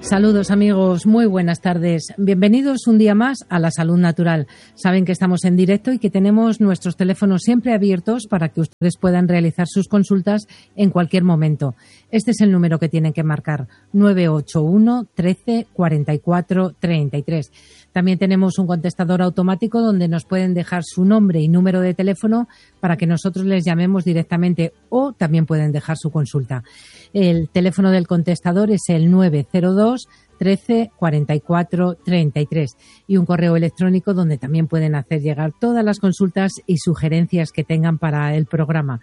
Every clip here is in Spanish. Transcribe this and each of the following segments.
Saludos amigos, muy buenas tardes. Bienvenidos un día más a La Salud Natural. Saben que estamos en directo y que tenemos nuestros teléfonos siempre abiertos para que ustedes puedan realizar sus consultas en cualquier momento. Este es el número que tienen que marcar, 981 13 44 33. También tenemos un contestador automático donde nos pueden dejar su nombre y número de teléfono para que nosotros les llamemos directamente, o también pueden dejar su consulta. El teléfono del contestador es el 902 13 44 33 y un correo electrónico donde también pueden hacer llegar todas las consultas y sugerencias que tengan para el programa,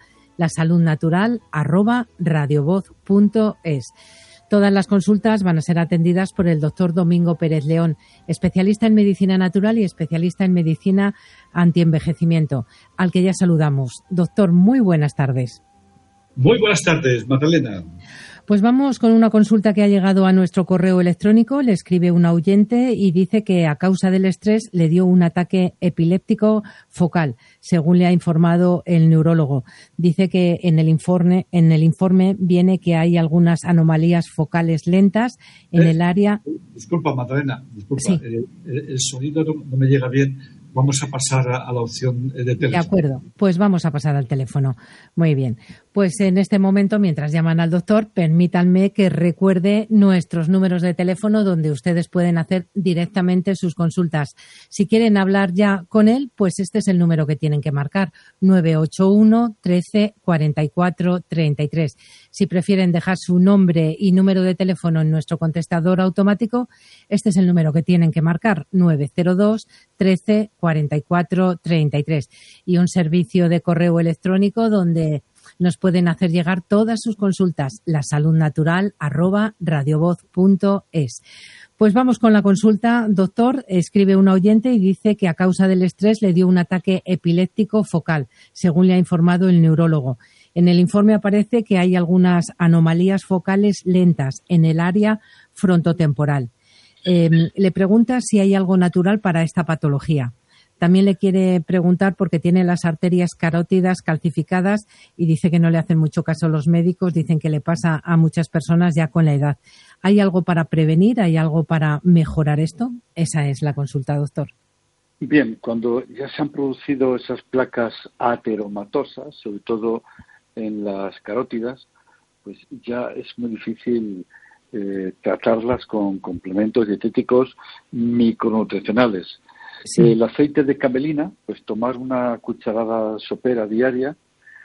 lasaludnatural@radiovoz.es. Todas las consultas van a ser atendidas por el doctor Domingo Pérez León, especialista en medicina natural y especialista en medicina antienvejecimiento, al que ya saludamos. Doctor, muy buenas tardes. Muy buenas tardes, Magdalena. Pues vamos con una consulta que ha llegado a nuestro correo electrónico. Le escribe un oyente y dice que a causa del estrés le dio un ataque epiléptico focal, según le ha informado el neurólogo. Dice que en el informe viene que hay algunas anomalías focales lentas en el área. Disculpa, Magdalena, disculpa. Sí. El sonido no me llega bien. Vamos a pasar a la opción de teléfono. De acuerdo, pues vamos a pasar al teléfono. Muy bien. Pues en este momento, mientras llaman al doctor, permítanme que recuerde nuestros números de teléfono donde ustedes pueden hacer directamente sus consultas. Si quieren hablar ya con él, pues este es el número que tienen que marcar, 981 13 44 33. Si prefieren dejar su nombre y número de teléfono en nuestro contestador automático, este es el número que tienen que marcar, 902 13 44 33, y un servicio de correo electrónico donde nos pueden hacer llegar todas sus consultas, lasaludnatural@radiovoz.es. Pues vamos con la consulta, doctor. Escribe un oyente y dice que a causa del estrés le dio un ataque epiléptico focal, según le ha informado el neurólogo. En el informe aparece que hay algunas anomalías focales lentas en el área frontotemporal. Le pregunta si hay algo natural para esta patología. También le quiere preguntar porque tiene las arterias carótidas calcificadas y dice que no le hacen mucho caso los médicos, dicen que le pasa a muchas personas ya con la edad. ¿Hay algo para prevenir? ¿Hay algo para mejorar esto? Esa es la consulta, doctor. Bien, cuando ya se han producido esas placas ateromatosas, sobre todo en las carótidas, pues ya es muy difícil tratarlas con complementos dietéticos micronutricionales. Sí. El aceite de camelina, pues tomar una cucharada sopera diaria,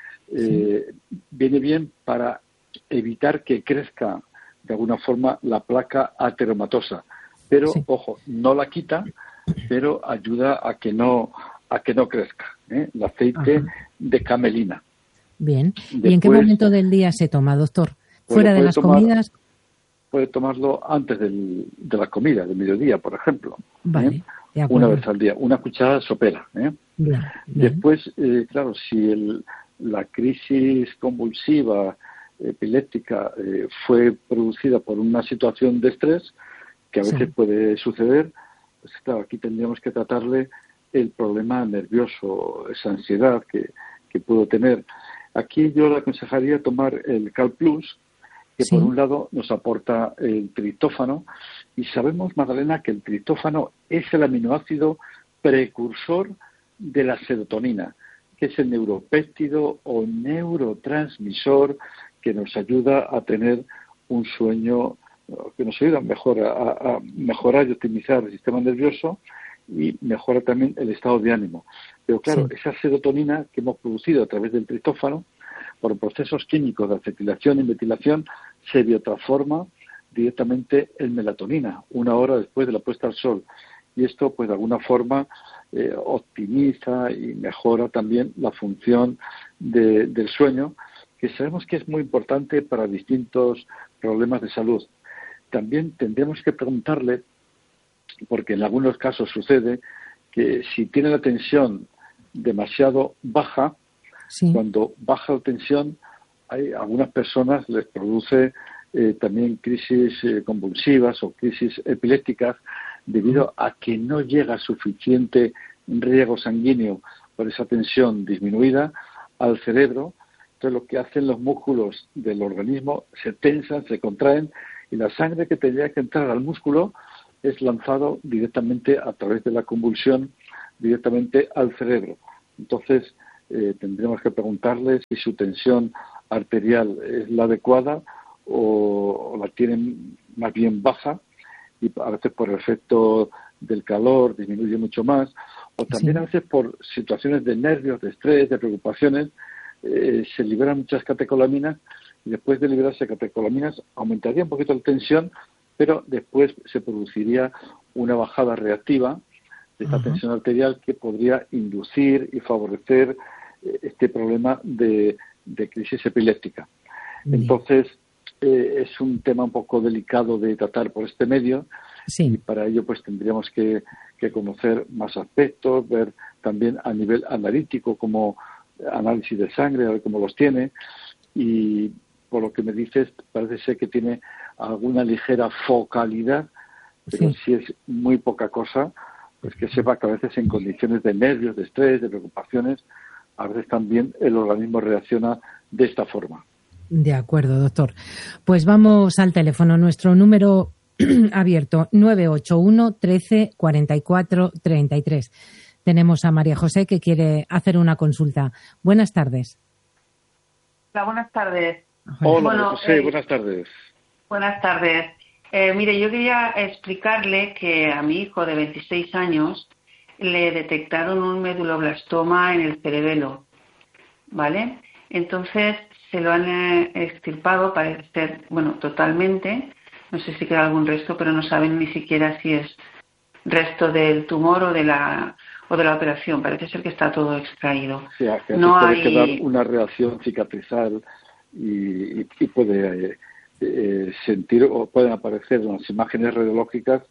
viene bien para evitar que crezca de alguna forma la placa ateromatosa. Pero, ojo, no la quita, pero ayuda a que no crezca. El aceite de camelina. Bien. ¿Y en qué momento del día se toma, doctor? ¿Fuera de las comidas? Puede tomarlo antes de la comida, del mediodía, por ejemplo. Vale. Una vez al día, una cucharada sopera. Bien. Después, claro, si la crisis convulsiva epiléptica fue producida por una situación de estrés, que a veces puede suceder, pues claro, aquí tendríamos que tratarle el problema nervioso, esa ansiedad que pudo tener. Aquí yo le aconsejaría tomar el Cal Plus, que por un lado nos aporta el triptófano, y sabemos, Magdalena, que el triptófano es el aminoácido precursor de la serotonina, que es el neuropéptido o neurotransmisor que nos ayuda a tener un sueño, que nos ayuda a mejorar y optimizar el sistema nervioso y mejora también el estado de ánimo. Pero claro, esa serotonina que hemos producido a través del triptófano, por procesos químicos de acetilación y metilación, se biotransforma directamente en melatonina, 1 hora después de la puesta al sol. Y esto, pues de alguna forma, optimiza y mejora también la función del sueño, que sabemos que es muy importante para distintos problemas de salud. También tendríamos que preguntarle, porque en algunos casos sucede, que si tiene la tensión demasiado baja, cuando baja la tensión, hay algunas personas les produce también crisis convulsivas o crisis epilépticas debido a que no llega suficiente riego sanguíneo por esa tensión disminuida al cerebro. Entonces lo que hacen los músculos del organismo se tensan, se contraen Y la sangre que tendría que entrar al músculo es lanzado directamente a través de la convulsión, directamente al cerebro. Entonces, tendremos que preguntarle si su tensión arterial es la adecuada o la tienen más bien baja, y a veces por el efecto del calor disminuye mucho más, o también a veces por situaciones de nervios, de estrés, de preocupaciones, se liberan muchas catecolaminas, y después de liberarse catecolaminas aumentaría un poquito la tensión, pero después se produciría una bajada reactiva de esta tensión arterial que podría inducir y favorecer este problema de crisis epiléptica. Entonces, es un tema un poco delicado de tratar por este medio, y para ello pues tendríamos que conocer más aspectos, ver también a nivel analítico como análisis de sangre, a ver cómo los tiene, y por lo que me dices parece ser que tiene alguna ligera focalidad, pero si es muy poca cosa, pues que sepa que a veces en condiciones de nervios, de estrés, de preocupaciones, a veces también el organismo reacciona de esta forma. De acuerdo, doctor. Pues vamos al teléfono. Nuestro número abierto, 981 13 44 33. Tenemos a María José que quiere hacer una consulta. Buenas tardes. Hola, buenas tardes. Hola, María José, buenas tardes. Buenas tardes. Mire, yo quería explicarle que a mi hijo de 26 años le detectaron un meduloblastoma en el cerebelo, ¿vale? Entonces se lo han extirpado, parece ser, totalmente. No sé si queda algún resto, pero no saben ni siquiera si es resto del tumor o de la operación. Parece ser que está todo extraído. Sí, que no puede quedar una reacción cicatrizal y puede sentir, o pueden aparecer en las imágenes radiológicas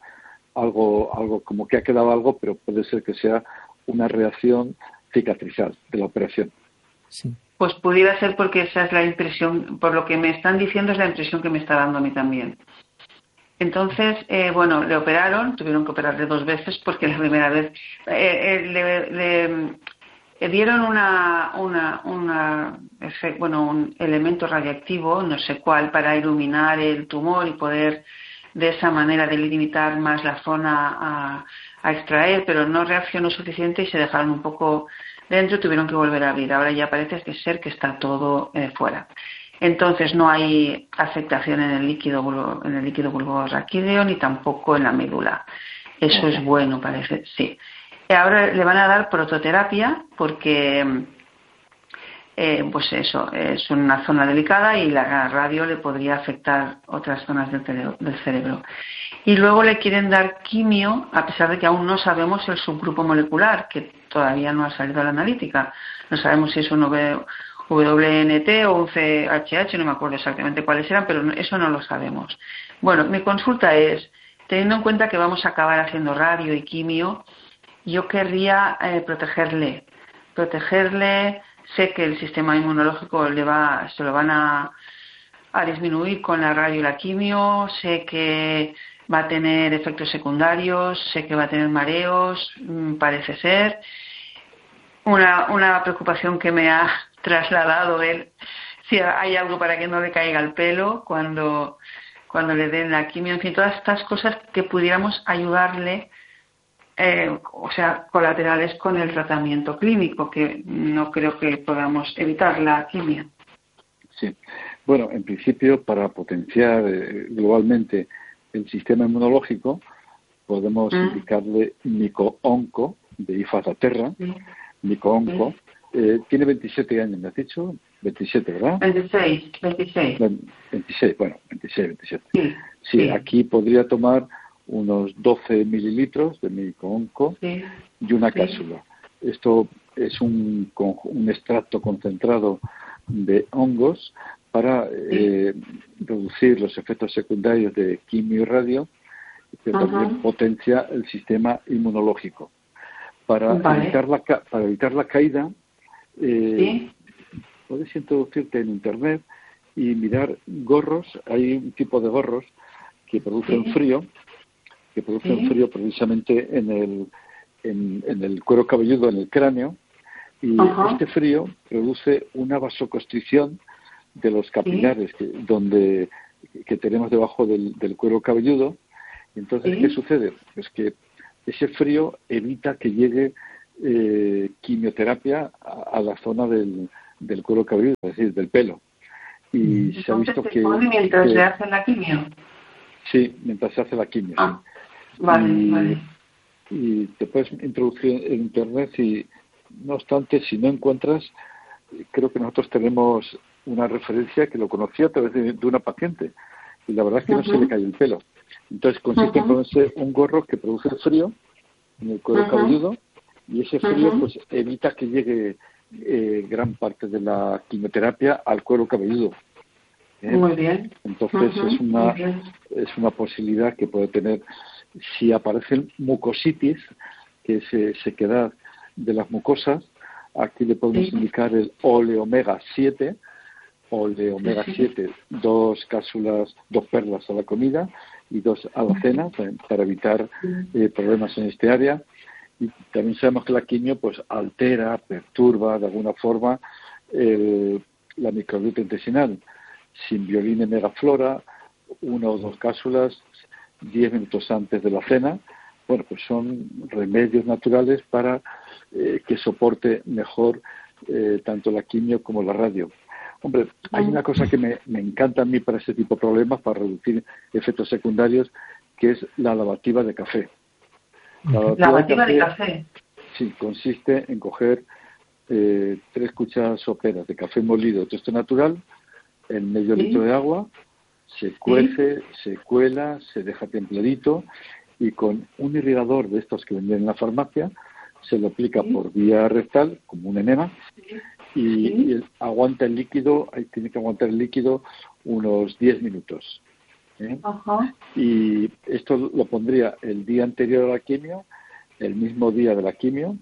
algo como que ha quedado algo, pero puede ser que sea una reacción cicatrizal de la operación. Sí. Pues pudiera ser, porque esa es la impresión, por lo que me están diciendo es la impresión que me está dando a mí también. Entonces, le operaron, tuvieron que operarle 2 veces porque la primera vez le dieron un elemento radiactivo, no sé cuál, para iluminar el tumor y poder de esa manera delimitar más la zona a extraer, pero no reaccionó suficiente y se dejaron un poco dentro, tuvieron que volver a abrir. Ahora ya parece ser que está todo fuera. Entonces no hay afectación en el líquido bulborraquídeo ni tampoco en la médula. Eso es bueno, parece, sí. Ahora le van a dar prototerapia porque es una zona delicada y la radio le podría afectar otras zonas del cerebro. Y luego le quieren dar quimio, a pesar de que aún no sabemos el subgrupo molecular, que todavía no ha salido a la analítica. No sabemos si es un WNT o un CHH, no me acuerdo exactamente cuáles eran, pero eso no lo sabemos. Bueno, mi consulta es, teniendo en cuenta que vamos a acabar haciendo radio y quimio, yo querría protegerle. Sé que el sistema inmunológico se lo van a disminuir con la radio y la quimio, sé que va a tener efectos secundarios, sé que va a tener mareos, parece ser. Una preocupación que me ha trasladado él, si hay algo para que no le caiga el pelo cuando le den la quimio, en fin, todas estas cosas que pudiéramos ayudarle, colaterales con el tratamiento clínico, que no creo que podamos evitar la quimio. Sí. Bueno, en principio, para potenciar globalmente el sistema inmunológico, podemos indicarle Mico-Onco, de IFAZ-Terra. Mico-Onco. Tiene 27 años, ¿me has dicho? 27, ¿verdad? 26. 26. Sí, aquí podría tomar unos 12 mililitros de Mico-Onco y una cápsula. Esto es un extracto concentrado de hongos para reducir los efectos secundarios de quimio y radio, pero también potencia el sistema inmunológico. Para evitar la caída, puedes introducirte en Internet y mirar gorros. Hay un tipo de gorros que producen frío, precisamente en el cuero cabelludo, en el cráneo, y este frío produce una vasoconstricción de los capilares, donde que tenemos debajo del cuero cabelludo. Entonces, ¿qué sucede? Pues que ese frío evita que llegue quimioterapia a la zona del cuero cabelludo, es decir, del pelo. Y se ha visto que... ¿Mientras se hace la quimio? Sí, mientras se hace la quimio, sí. Vale. Y te puedes introducir en Internet y, no obstante, si no encuentras, creo que nosotros tenemos una referencia que lo conocía a través de una paciente y la verdad es que no se le cae el pelo. Entonces consiste en ponerse un gorro que produce el frío en el cuero cabelludo y ese frío pues evita que llegue gran parte de la quimioterapia al cuero cabelludo. Muy bien. Entonces es una posibilidad que puede tener si aparecen mucositis, que es sequedad de las mucosas. Aquí le podemos indicar el oleomega 7, 2 cápsulas, 2 perlas a la comida y 2 a la cena para evitar problemas en este área. Y también sabemos que la quimio pues altera, perturba de alguna forma la microbiota intestinal. Simbiolina y megaflora, 1 o 2 cápsulas 10 minutos antes de la cena. Bueno, pues son remedios naturales para que soporte mejor tanto la quimio como la radio. Hombre, hay una cosa que me encanta a mí para ese tipo de problemas, para reducir efectos secundarios, que es la lavativa de café. La lavativa de café. Sí, consiste en coger 3 cucharadas soperas de café molido de toste natural, en medio litro de agua, se cuece, se cuela, se deja templadito y con un irrigador de estos que venden en la farmacia se lo aplica por vía rectal como un enema y aguanta el líquido, ahí tiene que aguantar el líquido unos 10 minutos. Y esto lo pondría el día anterior a la quimio, el mismo día de la quimio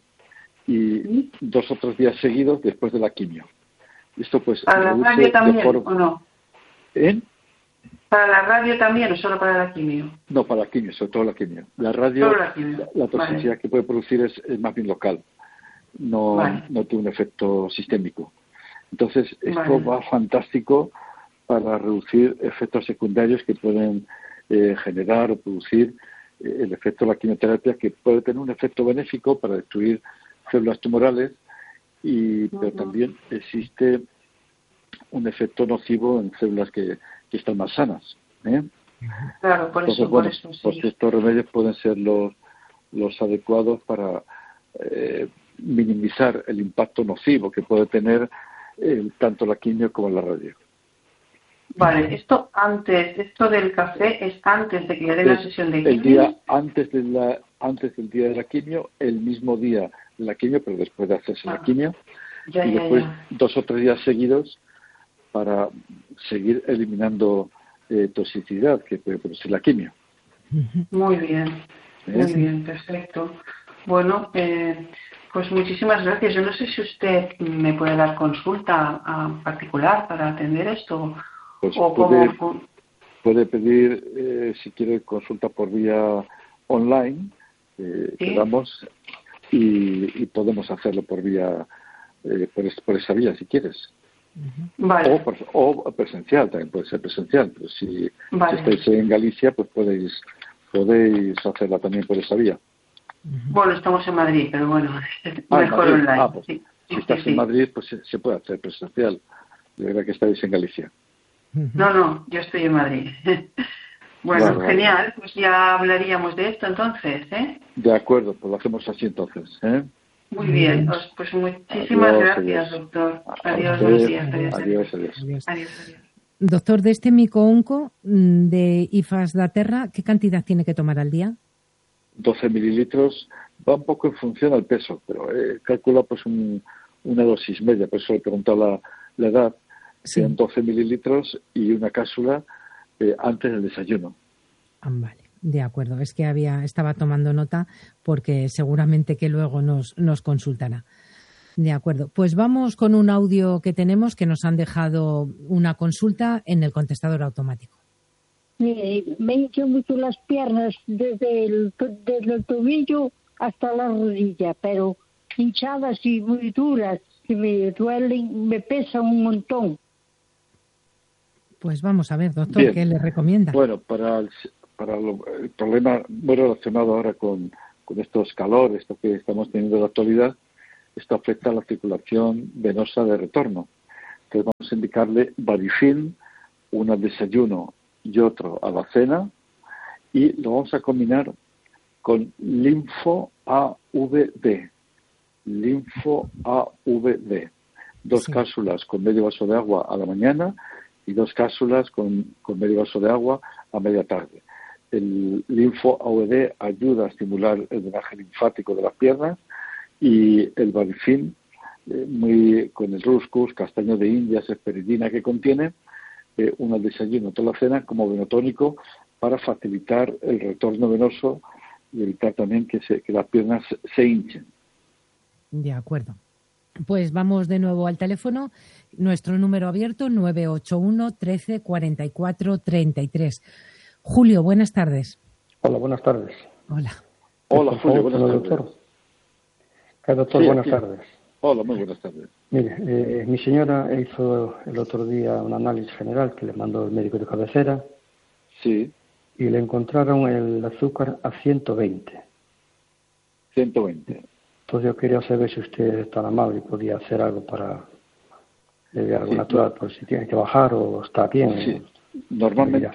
y 2 o 3 días seguidos después de la quimio. Esto pues ¿para la radio también o no? ¿Para la radio también o solo para la quimio? No, para la quimio, sobre todo la quimio. La radio, la toxicidad que puede producir es más bien local, no tiene un efecto sistémico. Entonces, esto va fantástico para reducir efectos secundarios que pueden generar o producir el efecto de la quimioterapia, que puede tener un efecto benéfico para destruir células tumorales, pero también existe un efecto nocivo en células que están más sanas. Claro, por eso. Pues estos remedios pueden ser los adecuados para minimizar el impacto nocivo que puede tener tanto la quimio como la radio. Vale, esto del café es antes de que le den la sesión de quimio. El día antes del día de la quimio, el mismo día de la quimio, pero después de hacerse la quimio, y después 2 o 3 días seguidos para seguir eliminando toxicidad que puede producir la quimio. Muy bien, perfecto. Bueno, pues muchísimas gracias. Yo no sé si usted me puede dar consulta particular para atender esto. Pues puede pedir, si quiere, consulta por vía online, quedamos y podemos hacerlo por vía por esa vía, si quieres. Vale. O presencial, también puede ser presencial, pero si estáis en Galicia, pues podéis hacerla también por esa vía. Bueno, estamos en Madrid, pero bueno, mejor online. Pues, si estás en Madrid, pues se puede hacer presencial. De verdad que estáis en Galicia. No, yo estoy en Madrid. Bueno, genial, pues ya hablaríamos de esto entonces, De acuerdo, pues lo hacemos así entonces, Muy bien, pues muchísimas gracias, doctor. Adiós, buenos días. Adiós. Doctor, de este mico-onco de IFAS Daterra, ¿qué cantidad tiene que tomar al día? 12 mililitros, va un poco en función al peso, pero calcula pues una dosis media, por eso le he preguntado la edad. Sean 12 mililitros y una cápsula antes del desayuno. Vale, de acuerdo. Es que estaba tomando nota porque seguramente que luego nos consultará. De acuerdo. Pues vamos con un audio que tenemos que nos han dejado una consulta en el contestador automático. Me he hecho mucho las piernas desde el tobillo hasta la rodilla, pero hinchadas y muy duras, que me duelen, me pesan un montón. Pues vamos a ver, doctor, Bien. ¿qué le recomienda? Bueno, para el problema muy relacionado ahora con estos calores, esto que estamos teniendo en la actualidad, esto afecta a la circulación venosa de retorno. Entonces vamos a indicarle Varifilm, uno al desayuno y otro a la cena, y lo vamos a combinar con Linfo AVD. Linfo AVD. 2 cápsulas con medio vaso de agua a la mañana y 2 cápsulas con medio vaso de agua a media tarde. El Linfo AVD ayuda a estimular el drenaje linfático de las piernas, y el Varifilm, con el Ruscus, castaño de Indias, esperidina que contiene, uno al desayuno, toda la cena, como venotónico para facilitar el retorno venoso y evitar también que las piernas se hinchen. De acuerdo. Pues vamos de nuevo al teléfono. Nuestro número abierto, 981 13 44 33. Julio, buenas tardes. Hola, buenas tardes. Hola. Hola, Julio, buenas tardes. Doctor. Doctor, buenas tardes. Hola, muy buenas tardes. Mire, mi señora hizo el otro día un análisis general que le mandó el médico de cabecera. Sí. Y le encontraron el azúcar a 120. 120. Entonces yo quería saber si usted es tan amable y podía hacer algo para algo natural, por si tiene que bajar o está bien. Sí. Normalmente